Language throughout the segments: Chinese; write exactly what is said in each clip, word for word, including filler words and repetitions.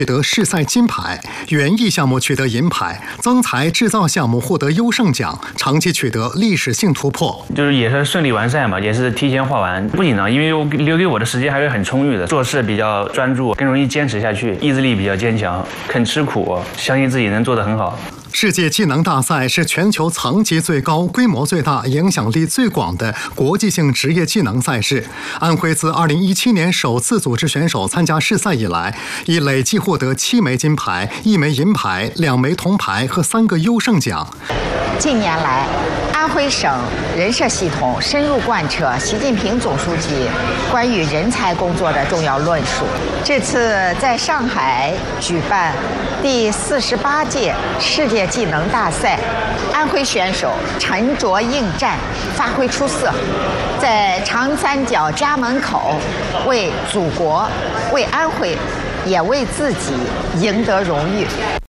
取得市赛金牌，园艺项目取得银牌，增材制造项目获得优胜奖，成绩取得历史性突破。 就是也是顺利完赛嘛，也是提前画完，不紧张，因为留给我的时间还是很充裕的，做事比较专注，更容易坚持下去，意志力比较坚强，肯吃苦，相信自己能做得很好。 世界技能大赛是全球层级最高、规模最大、影响力最广的国际性职业技能赛事。安徽自二零一七年首次组织选手参加世赛以来，已累计获得七枚金牌、一枚银牌、两枚铜牌和三个优胜奖。 近年来，安徽省人社系统深入贯彻习近平总书记关于人才工作的重要论述。这次在上海举办第四十八届世界技能大赛，安徽选手沉着应战，发挥出色，在长三角家门口为祖国、为安徽，也为自己赢得荣誉。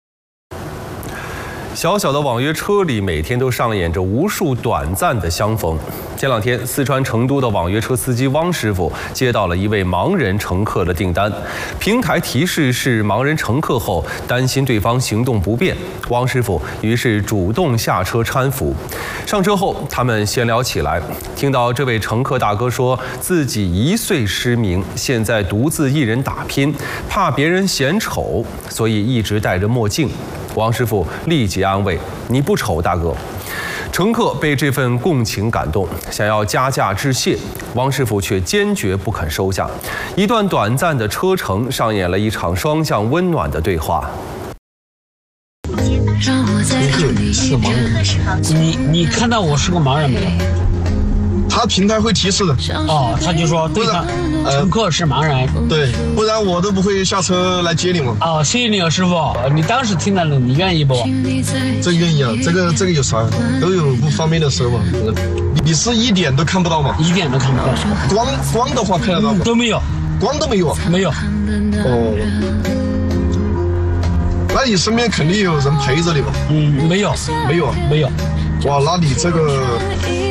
小小的网约车里，每天都上演着无数短暂的相逢。前两天，四川成都的网约车司机汪师傅接到了一位盲人乘客的订单，平台提示是盲人乘客后，担心对方行动不便，汪师傅于是主动下车搀扶。上车后，他们闲聊起来，听到这位乘客大哥说自己一岁失明，现在独自一人打拼，怕别人嫌丑，所以一直戴着墨镜。汪师傅立即安慰：“你不丑，大哥。”乘客被这份共情感动，想要加价致谢，汪师傅却坚决不肯收下。一段短暂的车程上演了一场双向温暖的对话。 你是是盲人，你你看到我是个盲人没有？ 他平台会提示的。 哦，他就说对方乘客是盲人， 对，不然我都不会下车来接你们。 哦，谢谢你啊，师傅，你当时听到了，你愿意不？ 这愿意啊，这个这个有啥？都有不方便的时候嘛。你是一点都看不到吗？ 一点都看不到。 光光的话看得到吗？ 都没有， 光都没有啊？ 没有。 哦。那你身边肯定有人陪着你吧？ 嗯，没有， 没有， 没有。 哇，那你这个